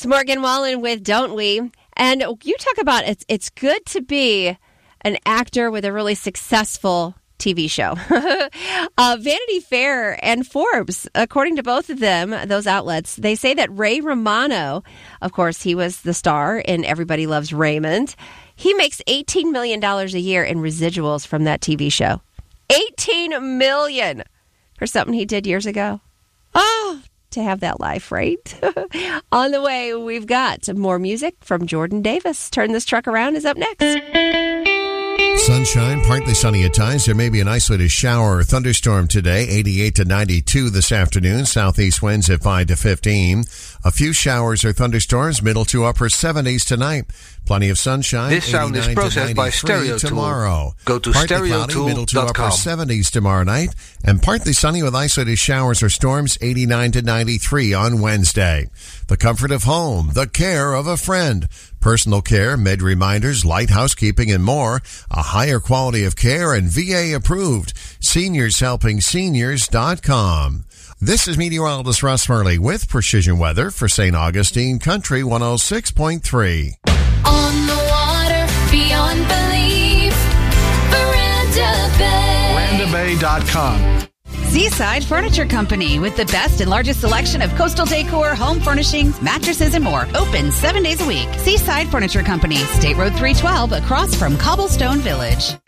It's Morgan Wallen with Don't We? And you talk about it's good to be an actor with a really successful TV show. Vanity Fair and Forbes, according to both of them, those outlets, they say that Ray Romano, of course, he was the star in Everybody Loves Raymond. He makes $18 million a year in residuals from that TV show. $18 million for something he did years ago. Oh, to have that life, right? On the way, we've got more music from Jordan Davis. Turn This Truck Around is up next. Sunshine, partly sunny at times. There may be an isolated shower or thunderstorm today. 88 to 92 this afternoon. Southeast winds at 5 to 15. A few showers or thunderstorms. Middle to upper 70s tonight. Plenty of sunshine. This sound is processed by Stereo tomorrow. Go to stereotool.com. Middle to upper 70s tomorrow night. And partly sunny with isolated showers or storms. 89 to 93 on Wednesday. The comfort of home. The care of a friend. Personal care, med reminders, light housekeeping, and more. A higher quality of care and VA approved. SeniorsHelpingSeniors.com. This is meteorologist Russ Murley with Precision Weather for St. Augustine Country 106.3. On the water, beyond belief, Veranda Bay. VerandaBay.com. Seaside Furniture Company with the best and largest selection of coastal decor, home furnishings, mattresses, and more. Open 7 days a week. Seaside Furniture Company, State Road 312, across from Cobblestone Village.